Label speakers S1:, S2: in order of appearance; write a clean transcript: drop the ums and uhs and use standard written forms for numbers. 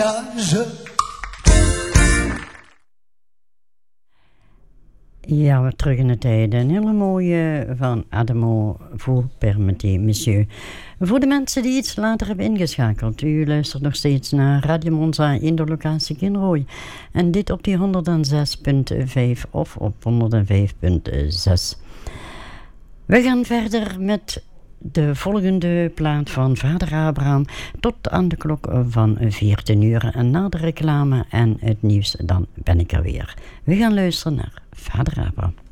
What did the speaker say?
S1: Ja, we terug in de tijd. Een hele mooie van Adamo, Vous permettez, monsieur. Voor de mensen die iets later hebben ingeschakeld. U luistert nog steeds naar Radio Monza in de locatie Kinrooi. En dit op die 106.5 of op 105.6. We gaan verder met de volgende plaat van Vader Abraham tot aan de klok van 14 uur. En na de reclame en het nieuws, dan ben ik er weer. We gaan luisteren naar Vader Abraham.